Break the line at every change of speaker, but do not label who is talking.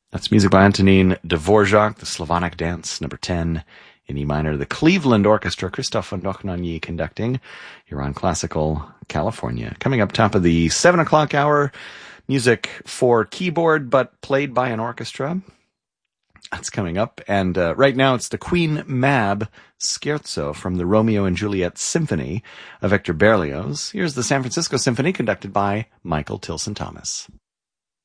That's music by Antonín Dvorak, the Slavonic Dance, number 10 in E minor. The Cleveland Orchestra, Christoph von Dohnanyi conducting. You're on Classical California. Coming up top of the 7 o'clock hour, music for keyboard but played by an orchestra. That's coming up. And right now it's the Queen Mab Scherzo from the Romeo and Juliet Symphony of Hector Berlioz. Here's the San Francisco Symphony conducted by Michael Tilson Thomas.